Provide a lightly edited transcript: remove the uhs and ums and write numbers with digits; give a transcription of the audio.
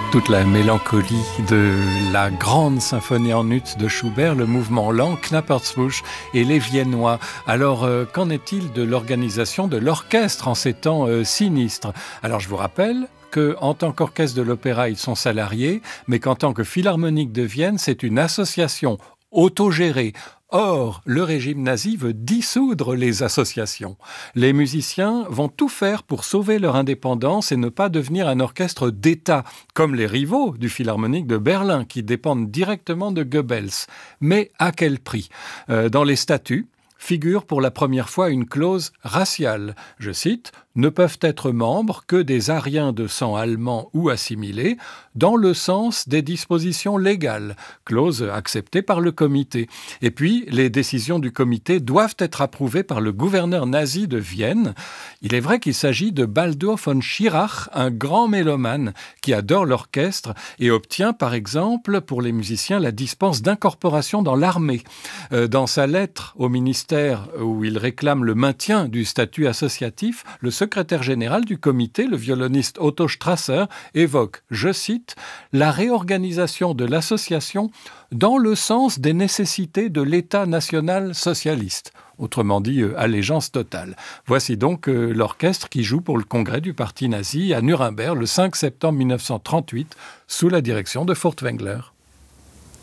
Toute la mélancolie de la grande symphonie en ut de Schubert, le mouvement lent, Knappersbusch et les Viennois. Alors, qu'en est-il de l'organisation de l'orchestre en ces temps sinistres ? Alors, je vous rappelle qu'en tant qu'orchestre de l'opéra, ils sont salariés, mais qu'en tant que philharmonique de Vienne, c'est une association autogérée. Or, le régime nazi veut dissoudre les associations. Les musiciens vont tout faire pour sauver leur indépendance et ne pas devenir un orchestre d'État, comme les rivaux du Philharmonique de Berlin, qui dépendent directement de Goebbels. Mais à quel prix ? Dans les statuts figure pour la première fois une clause raciale. Je cite « Ne peuvent être membres que des Aryens de sang allemand ou assimilés, dans le sens des dispositions légales », clause acceptée par le comité. Et puis, les décisions du comité doivent être approuvées par le gouverneur nazi de Vienne. Il est vrai qu'il s'agit de Baldur von Schirach, un grand mélomane qui adore l'orchestre et obtient, par exemple, pour les musiciens, la dispense d'incorporation dans l'armée. Dans sa lettre au ministère où il réclame le maintien du statut associatif, le secrétaire général du comité, le violoniste Otto Strasser, évoque, je cite, « la réorganisation de l'association dans le sens des nécessités de l'État national socialiste ». Autrement dit, allégeance totale. Voici donc l'orchestre qui joue pour le congrès du parti nazi à Nuremberg le 5 septembre 1938 sous la direction de Furtwängler.